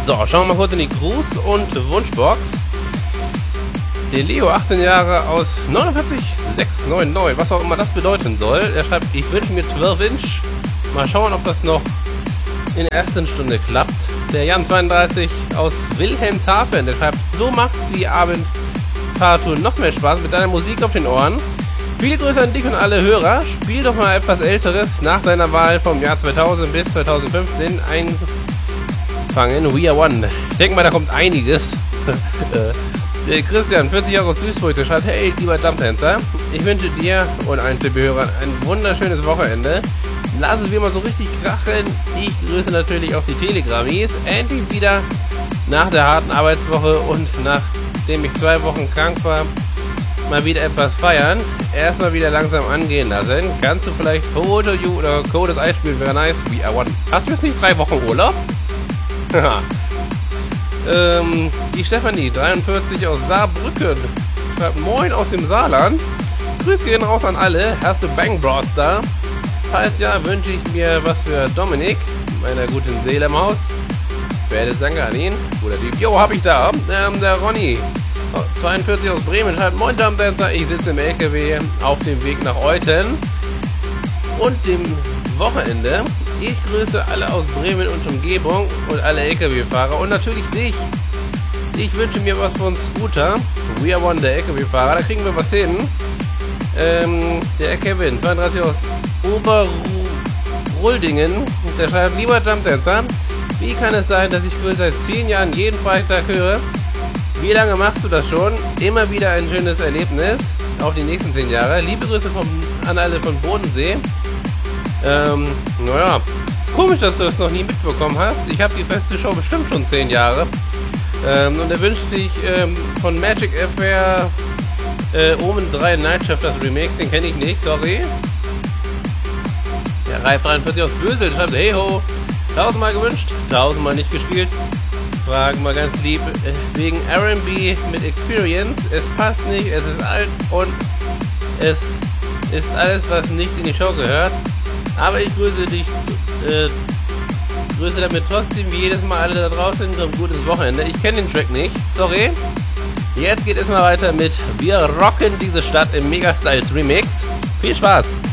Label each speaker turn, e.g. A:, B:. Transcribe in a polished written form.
A: So, schauen wir mal kurz in die Gruß- und Wunschbox. Der Leo, 18 Jahre aus 49699, was auch immer das bedeuten soll. Er schreibt, ich wünsche mir 12 Inch. Mal schauen, ob das noch in der ersten Stunde klappt. Der Jan, 32 aus Wilhelmshaven, der schreibt, so macht die Abendfahrtour noch mehr Spaß mit deiner Musik auf den Ohren. Viele Grüße an dich und alle Hörer. Spiel doch mal etwas Älteres nach deiner Wahl vom Jahr 2000 bis 2015 einfangen. We are one. Ich denke mal, da kommt einiges. Der Christian, 40 Jahre aus Duisburg, der schreibt, hey, lieber Dumpdancer, ich wünsche dir und allen Tippehörern ein wunderschönes Wochenende. Lass es wie immer so richtig krachen. Ich grüße natürlich auch die Telegramis. Endlich wieder nach der harten Arbeitswoche und nachdem ich 2 Wochen krank war, mal wieder etwas feiern. Erstmal wieder langsam angehen lassen. Kannst du vielleicht Photo You oder Code das Eis spielen? Wäre nice. We are one. Hast du jetzt nicht 3 Wochen Urlaub? Die Stefanie, 43 aus Saarbrücken, schreibt Moin aus dem Saarland. Grüße gehen raus an alle. Hast du Bang Bros da? Falls ja, wünsche ich mir was für Dominik, meiner guten Seele im Haus. Werde danke an ihn. Guter Typ. Jo, hab ich da. Der Ronny, 42 aus Bremen, schreibt Moin Dumpdancer. Ich sitze im LKW auf dem Weg nach Euten und dem Wochenende. Ich grüße alle aus Bremen und Umgebung und alle LKW-Fahrer und natürlich dich. Ich wünsche mir was von Scooter. We are one, der LKW-Fahrer. Da kriegen wir was hin. Der Kevin, 32 aus Oberruldingen, der schreibt, lieber Dumpdancer, wie kann es sein, dass ich seit 10 Jahren jeden Freitag höre? Wie lange machst du das schon? Immer wieder ein schönes Erlebnis. Auf die nächsten 10 Jahre. Liebe Grüße an alle von Bodensee. Naja, ist komisch, dass du es noch nie mitbekommen hast. Ich habe die feste Show bestimmt schon 10 Jahre. Und er wünscht sich von Magic FR Omen 3 Nightshift das Remix. Den kenne ich nicht, sorry. Der Reif 43 aus Bösel schreibt, hey ho, 1000-mal gewünscht, 1000-mal nicht gespielt. Fragen mal ganz lieb, wegen R&B mit Experience. Es passt nicht, es ist alt und es ist alles, was nicht in die Show gehört. Aber ich grüße dich, grüße damit trotzdem wie jedes Mal alle da draußen und ein gutes Wochenende. Ich kenne den Track nicht, sorry. Jetzt geht es mal weiter mit Wir rocken diese Stadt im Megastyles Remix. Viel Spaß!